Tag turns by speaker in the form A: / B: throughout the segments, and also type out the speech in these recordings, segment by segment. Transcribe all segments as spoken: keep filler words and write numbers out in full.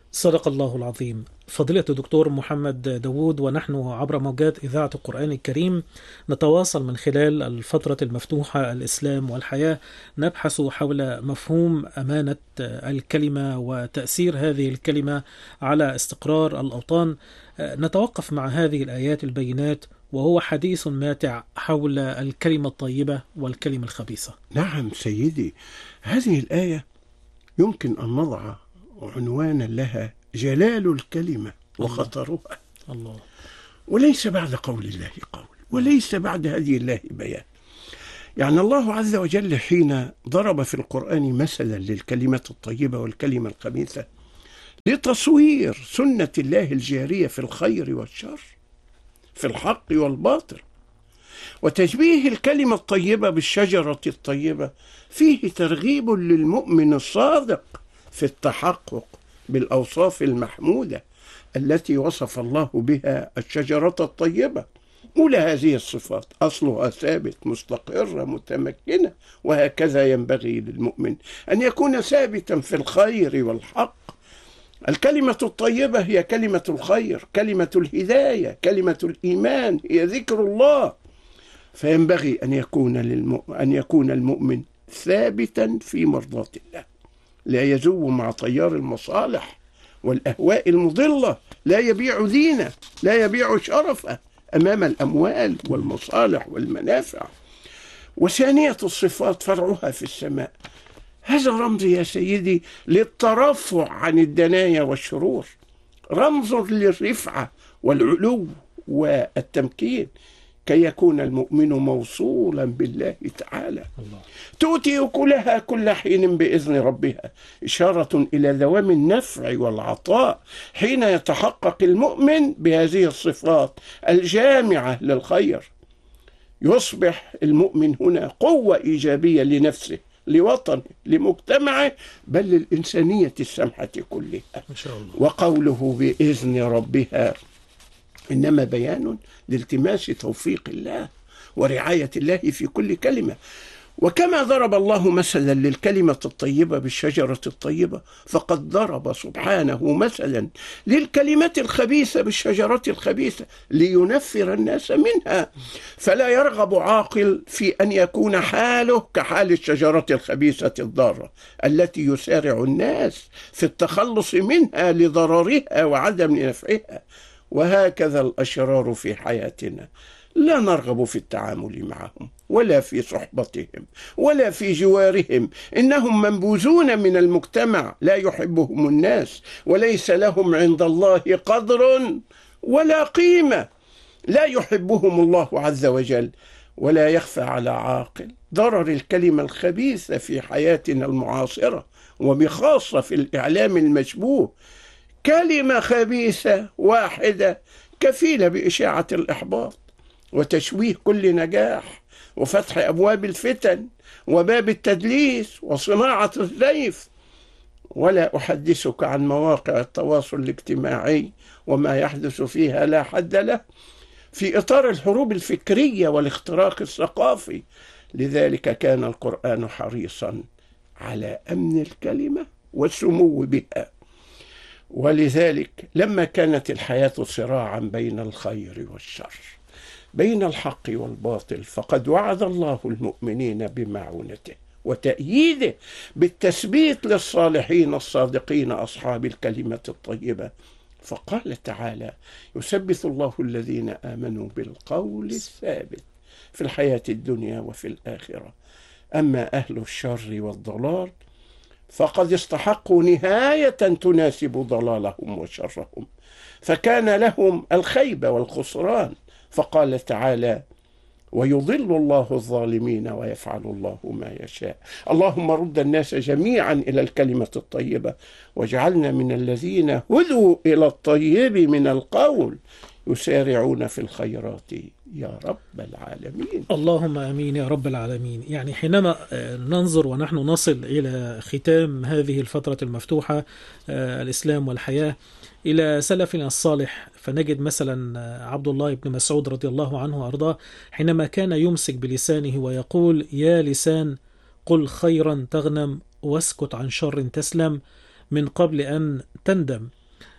A: صدق الله العظيم. فضيلة الدكتور محمد داود، ونحن عبر موجات إذاعة القرآن الكريم نتواصل من خلال الفترة المفتوحة الإسلام والحياة، نبحث حول مفهوم أمانة الكلمة وتأثير هذه الكلمة على استقرار الأوطان. نتوقف مع هذه الآيات البينات، وهو حديث ماتع حول الكلمة الطيبة والكلمة الخبيثة.
B: نعم سيدي، هذه الآية يمكن أن نضع عنوانا لها: جلال الكلمة وخطرها.
A: الله.
B: وليس بعد قول الله قول، وليس بعد هدي الله بيان. يعني الله عز وجل حين ضرب في القرآن مثلا للكلمة الطيبة والكلمة الخبيثة لتصوير سنة الله الجارية في الخير والشر، في الحق والباطل، وتشبيه الكلمة الطيبة بالشجرة الطيبة، فيه ترغيب للمؤمن الصادق في التحقق بالأوصاف المحمودة التي وصف الله بها الشجرة الطيبة. أولى هذه الصفات: أصلها ثابت، مستقرة، متمكنة، وهكذا ينبغي للمؤمن أن يكون ثابتا في الخير والحق. الكلمة الطيبة هي كلمة الخير، كلمة الهداية، كلمة الإيمان، هي ذكر الله. فينبغي أن يكون للمؤمن أن يكون المؤمن ثابتا في مرضاة الله، لا يزو مع تيار المصالح والأهواء المضلة، لا يبيع دينه، لا يبيع شرفه أمام الأموال والمصالح والمنافع. وثانية الصفات فرعها في السماء. هذا رمز يا سيدي للترفع عن الدنايا والشرور، رمز للرفعة والعلو والتمكين، كي يكون المؤمن موصولا بالله تعالى. الله. تؤتي أكلها كل حين بإذن ربها، إشارة إلى دوام النفع والعطاء حين يتحقق المؤمن بهذه الصفات الجامعة للخير. يصبح المؤمن هنا قوة إيجابية لنفسه، لوطنه، لمجتمعه، بل للإنسانية السمحة كلها.
A: إن شاء الله.
B: وقوله بإذن ربها إنما بيان لالتماس توفيق الله ورعاية الله في كل كلمة. وكما ضرب الله مثلا للكلمة الطيبة بالشجرة الطيبة، فقد ضرب سبحانه مثلا للكلمة الخبيثة بالشجرة الخبيثة لينفر الناس منها. فلا يرغب عاقل في أن يكون حاله كحال الشجرة الخبيثة الضارة التي يسارع الناس في التخلص منها لضررها وعدم نفعها. وهكذا الأشرار في حياتنا، لا نرغب في التعامل معهم ولا في صحبتهم ولا في جوارهم. إنهم منبوذون من المجتمع، لا يحبهم الناس، وليس لهم عند الله قدر ولا قيمة، لا يحبهم الله عز وجل. ولا يخفى على عاقل ضرر الكلمة الخبيثة في حياتنا المعاصرة، وبخاصة في الإعلام المشبوه. كلمة خبيثة واحدة كفيلة بإشاعة الإحباط وتشويه كل نجاح وفتح أبواب الفتن وباب التدليس وصناعة الزيف. ولا أحدثك عن مواقع التواصل الاجتماعي وما يحدث فيها لا حد له في إطار الحروب الفكرية والاختراق الثقافي. لذلك كان القرآن حريصا على أمن الكلمة والسمو بها. ولذلك لما كانت الحياة صراعا بين الخير والشر، بين الحق والباطل، فقد وعد الله المؤمنين بمعونته وتأييده بالتثبيت للصالحين الصادقين أصحاب الكلمة الطيبة. فقال تعالى: يثبت الله الذين آمنوا بالقول الثابت في الحياة الدنيا وفي الآخرة. أما أهل الشر والضلال فقد استحقوا نهاية تناسب ضلالهم وشرهم، فكان لهم الخيبة والخسران. فقال تعالى: ويضل الله الظالمين ويفعل الله ما يشاء. اللهم رد الناس جميعا إلى الكلمة الطيبة، واجعلنا من الذين هدوا إلى الطيب من القول يسارعون في الخيرات يا رب العالمين.
A: اللهم آمين يا رب العالمين. يعني حينما ننظر ونحن نصل إلى ختام هذه الفترة المفتوحة، الإسلام والحياة، إلى سلفنا الصالح، فنجد مثلا عبد الله بن مسعود رضي الله عنه وأرضاه حينما كان يمسك بلسانه ويقول: يا لسان قل خيرا تغنم واسكت عن شر تسلم من قبل أن تندم.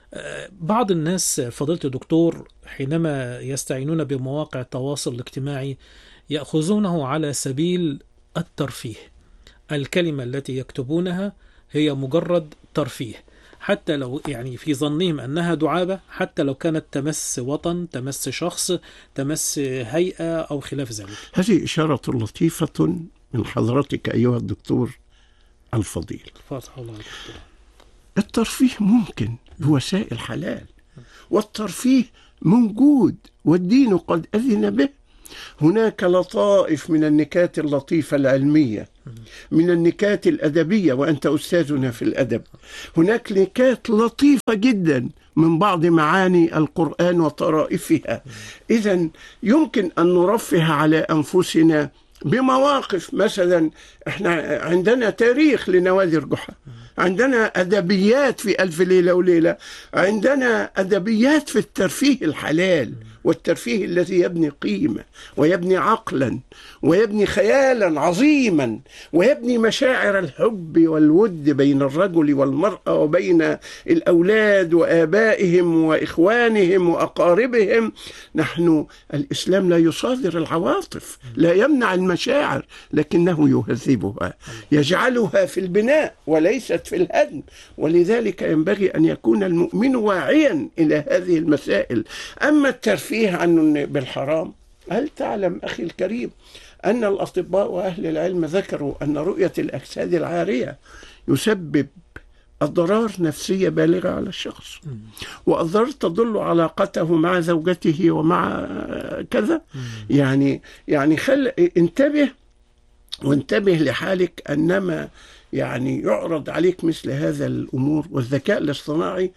A: بعض الناس فضيلة الدكتور حينما يستعينون بمواقع التواصل الاجتماعي يأخذونه على سبيل الترفيه. الكلمة التي يكتبونها هي مجرد ترفيه، حتى لو يعني في ظنهم أنها دعابة، حتى لو كانت تمس وطن، تمس شخص، تمس هيئة أو خلاف ذلك.
B: هذه إشارة لطيفة من حضرتك أيها الدكتور الفضيل.
A: فتح الله عليك.
B: الترفيه ممكن بوسائل حلال، والترفيه موجود والدين قد أذن به. هناك لطائف من النكات اللطيفة العلمية، من النكات الأدبية، وأنت أستاذنا في الأدب. هناك نكات لطيفة جدا من بعض معاني القرآن وطرائفها. إذن يمكن أن نرفه على أنفسنا بمواقف. مثلا احنا عندنا تاريخ لنوادر جحا، عندنا أدبيات في ألف ليلة وليلة، عندنا أدبيات في الترفيه الحلال والترفيه الذي يبني قيمة ويبني عقلا ويبني خيالا عظيما ويبني مشاعر الحب والود بين الرجل والمرأة وبين الأولاد وآبائهم وإخوانهم وأقاربهم. نحن الإسلام لا يصادر العواطف، لا يمنع المشاعر، لكنه يهذبها، يجعلها في البناء وليست في الهدم. ولذلك ينبغي أن يكون المؤمن واعيا إلى هذه المسائل. أما الترفيه عن بالحرام، هل تعلم أخي الكريم أن الأطباء وأهل العلم ذكروا أن رؤية الأجساد العارية يسبب أضرار نفسية بالغة على الشخص، وأضرار تدل علاقته مع زوجته ومع كذا. يعني يعني خل انتبه وانتبه لحالك، أنما يعني يعرض عليك مثل هذا الأمور، والذكاء الاصطناعي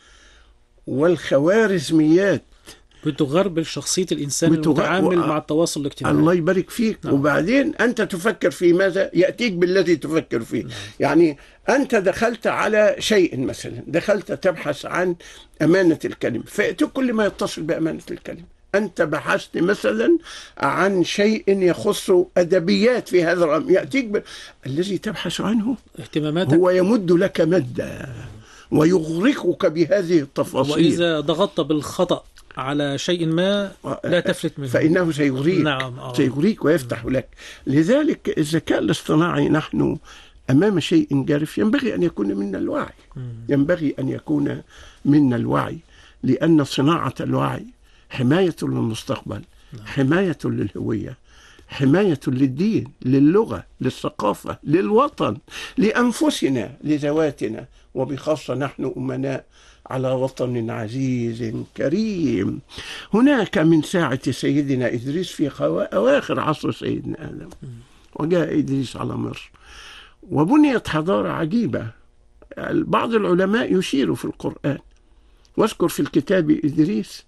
B: والخوارزميات
A: بتغربل شخصية الإنسان
B: بتغ...
A: المتعامل
B: و...
A: مع التواصل الاجتماعي.
B: الله يبارك فيك. نعم. وبعدين أنت تفكر في ماذا يأتيك بالذي تفكر فيه. نعم. يعني أنت دخلت على شيء، مثلا دخلت تبحث عن أمانة الكلمة، فيأتيك كل ما يتصل بأمانة الكلمة. أنت بحثت مثلا عن شيء يخص أدبيات في هذا الأمر، يأتيك ب... الذي تبحث عنه
A: اهتماماتك
B: هو يمد لك مدا ويغرقك بهذه التفاصيل.
A: وإذا ضغطت بالخطأ على شيء ما لا تفلت منه،
B: فإنه سيغريك.
A: نعم. آه.
B: سيغريك ويفتح لك. لذلك الذكاء الاصطناعي نحن أمام شيء جارف، ينبغي أن يكون منا الوعي، ينبغي أن يكون منا الوعي، لأن صناعة الوعي حماية للمستقبل، حماية للهوية، حماية للدين، للغة، للثقافة، للوطن، لأنفسنا، لذواتنا، وبخاصة نحن أمناء على وطن عزيز كريم. هناك من ساعة سيدنا إدريس في أواخر عصر سيدنا آدم، وجاء إدريس على مصر وبنيت حضارة عجيبة. بعض العلماء يشير في القرآن، واذكر في الكتاب إدريس.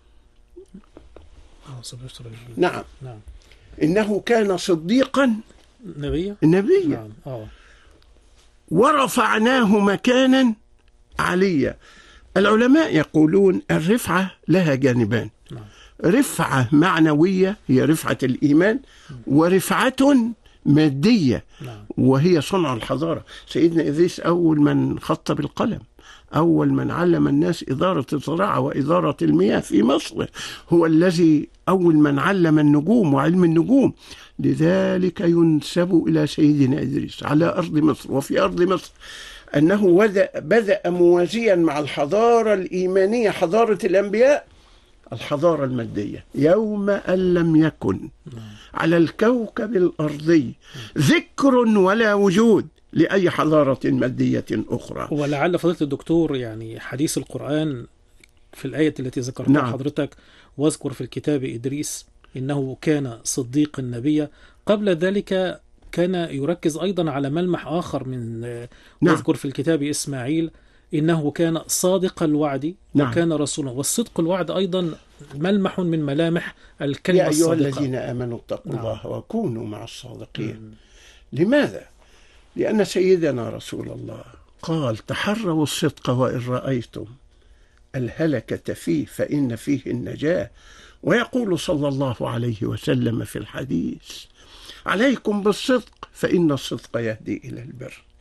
B: نعم.
A: نعم.
B: إنه كان صديقا
A: نبيا
B: نبيا.
A: نعم. آه.
B: ورفعناه مكانا عليا. العلماء يقولون الرفعة لها جانبان.
A: نعم.
B: رفعة معنوية هي رفعة الإيمان، ورفعة مادية
A: نعم.
B: وهي صنع الحضارة. سيدنا إدريس أول من خط بالقلم، أول من علم الناس إدارة الزراعة وإدارة المياه في مصر، هو الذي أول من علم النجوم وعلم النجوم. لذلك ينسب إلى سيدنا إدريس على أرض مصر وفي أرض مصر أنه بدأ موازيا مع الحضارة الإيمانية، حضارة الأنبياء، الحضارة المادية. يوم أن لم يكن على الكوكب الأرضي ذكر ولا وجود لأي حضارة مادية أخرى.
A: ولعل فضيلة الدكتور يعني حديث القرآن في الآية التي ذكرتها
B: نعم.
A: حضرتك، واذكر في الكتاب إدريس إنه كان صديق النبي، قبل ذلك كان يركز أيضا على ملمح آخر من
B: نعم.
A: واذكر في الكتاب إسماعيل إنه كان صادق الوعد
B: نعم.
A: وكان رسولا. والصدق الوعد أيضا ملمح من ملامح الكلمة
B: يا أيها
A: الصادقة.
B: الذين آمنوا اتقوا
A: نعم.
B: الله وكونوا مع الصادقين.
A: مم.
B: لماذا؟ لأن سيدنا رسول الله قال تحروا الصدق وإن رأيتم الهلكة فيه فإن فيه النجاة. ويقول صلى الله عليه وسلم في الحديث عليكم بالصدق فإن الصدق يهدي إلى البر.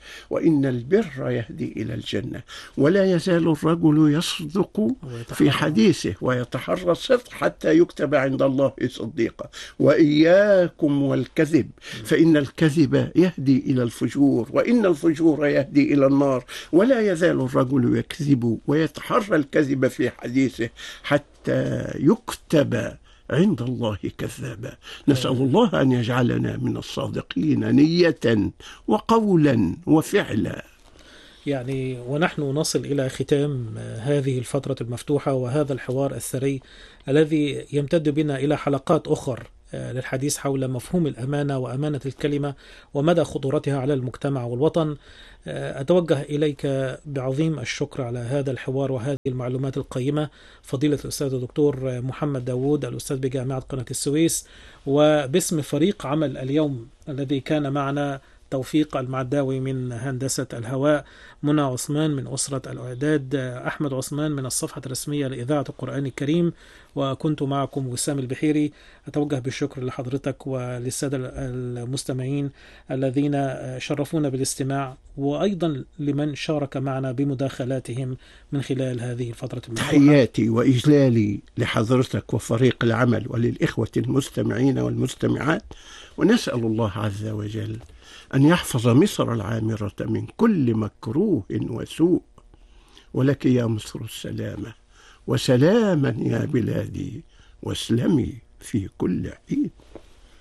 B: وإن البر يهدي إلى الجنة، ولا يزال الرجل يصدق في حديثه ويتحرى الصدق حتى يكتب عند الله صديقا، وإياكم والكذب فإن الكذب يهدي إلى الفجور، وإن الفجور يهدي إلى النار، ولا يزال الرجل يكذب ويتحرى الكذب في حديثه حتى يكتب عند الله كذابا. نسأل الله أن يجعلنا من الصادقين نية وقولا وفعلا.
A: يعني ونحن نصل إلى ختام هذه الفترة المفتوحة وهذا الحوار الثري الذي يمتد بنا إلى حلقات أخر للحديث حول مفهوم الأمانة وأمانة الكلمة ومدى خطورتها على المجتمع والوطن. أتوجه إليك بعظيم الشكر على هذا الحوار وهذه المعلومات القيمة فضيلة الأستاذ الدكتور محمد داوود، الأستاذ بجامعة قناة السويس، وباسم فريق عمل اليوم الذي كان معنا توفيق المعداوي من هندسة الهواء، منى عثمان من أسرة الإعداد، أحمد عثمان من الصفحة الرسمية لإذاعة القرآن الكريم، وكنت معكم وسام البحيري. أتوجه بالشكر لحضرتك وللسادة المستمعين الذين شرفونا بالاستماع، وأيضا لمن شارك معنا بمداخلاتهم من خلال هذه الفترة المفتوحة.
B: تحياتي وإجلالي لحضرتك وفريق العمل وللإخوة المستمعين والمستمعات، ونسأل الله عز وجل أن يحفظ مصر العامرة من كل مكروه وسوء، ولك يا مصر السلامة، وسلاما يا بلادي، واسلمي في كل حين.